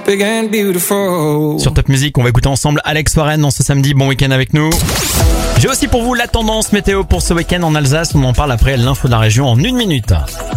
big and beautiful. Sur Top Music, on va écouter ensemble Alex Warren dans ce samedi. Bon week-end avec nous. J'ai aussi pour vous la tendance météo pour ce week-end en Alsace. On en parle après l'info de la région en 1 minute.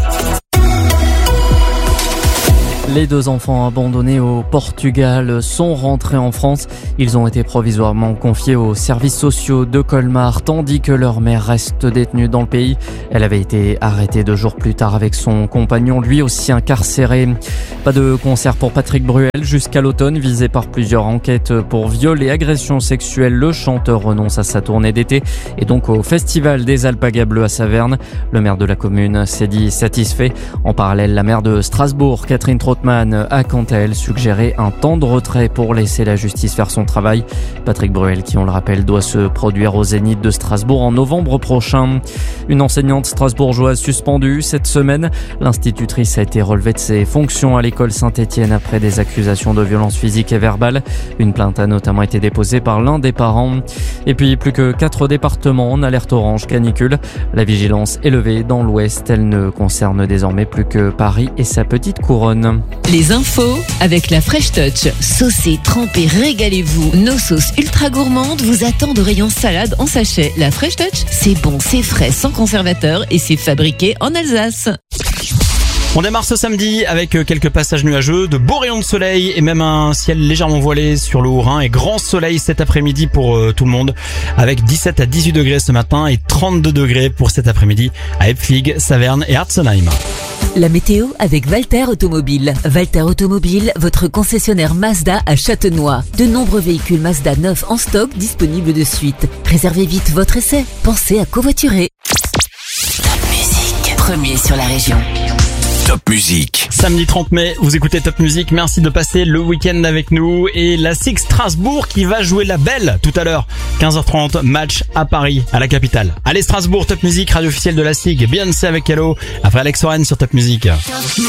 Les 2 enfants abandonnés au Portugal sont rentrés en France. Ils ont été provisoirement confiés aux services sociaux de Colmar, tandis que leur mère reste détenue dans le pays. Elle avait été arrêtée 2 jours plus tard avec son compagnon, lui aussi incarcéré. Pas de concert pour Patrick Bruel jusqu'à l'automne. Visé par plusieurs enquêtes pour viol et agression sexuelle, le chanteur renonce à sa tournée d'été et donc au Festival des Alpagas Bleus à Saverne. Le maire de la commune s'est dit satisfait. En parallèle, la maire de Strasbourg, Catherine Trautmann, a quant à elle suggéré un temps de retrait pour laisser la justice faire son travail. Patrick Bruel, qui on le rappelle, doit se produire au Zénith de Strasbourg en novembre prochain. Une enseignante strasbourgeoise suspendue cette semaine. L'institutrice a été relevée de ses fonctions à l'école Saint-Étienne après des accusations de violence physique et verbale. Une plainte a notamment été déposée par l'un des parents. Et puis plus que 4 départements en alerte orange canicule. La vigilance est levée dans l'ouest. Elle ne concerne désormais plus que Paris et sa petite couronne. Les infos avec la Fresh Touch. Saucez, trempez, régalez-vous. Nos sauces ultra gourmandes vous attendent au rayon salade en sachet. La Fresh Touch, c'est bon, c'est frais, sans conservateur et c'est fabriqué en Alsace. On démarre ce samedi avec quelques passages nuageux, de beaux rayons de soleil et même un ciel légèrement voilé sur le Haut-Rhin et grand soleil cet après-midi pour tout le monde avec 17 à 18 degrés ce matin et 32 degrés pour cet après-midi à Epflig, Saverne et Artzenheim. La météo avec Walter Automobile. Walter Automobile, votre concessionnaire Mazda à Châtenois. De nombreux véhicules Mazda neufs en stock disponibles de suite. Réservez vite votre essai. Pensez à covoiturer. Top Music, premier sur la région. Top Music. Samedi 30 mai, vous écoutez Top Music. Merci de passer le week-end avec nous. Et la SIG Strasbourg qui va jouer la belle tout à l'heure. 15h30, match à Paris, à la capitale. Allez Strasbourg, Top Music, radio officielle de la SIG. Beyoncé avec Hello. Après Alex Warren sur Top Music.